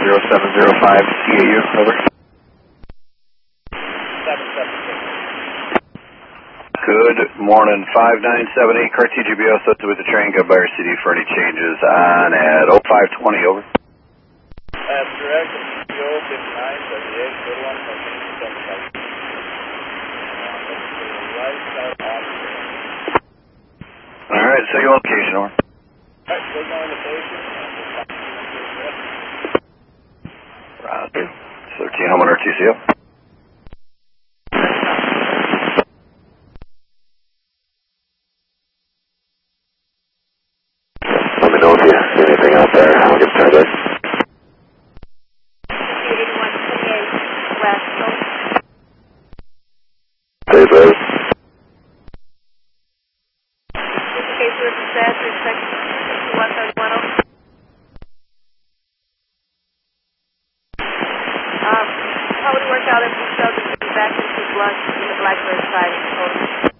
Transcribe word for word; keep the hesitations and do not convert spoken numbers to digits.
zero seven zero five C A U, over. seven seven six. Good morning, five nine seven eight, Car T G B O, so with the train, go by your C D for any changes on at oh five twenty, over. That's correct, T G B O fifty-nine seventy-eight, good one, seven five. Right side off. Alright, so your location, over. Alright, click on the station. Roger. thirteen home under T C O. Let me know if you see anything out there. I'll get started. eighty-one twenty-eight West Coast. Dave Rose. Case with dispatch, respect one thirty-one oh. Um, how would it work out if we showed the back into lunch in the Blackbird side of the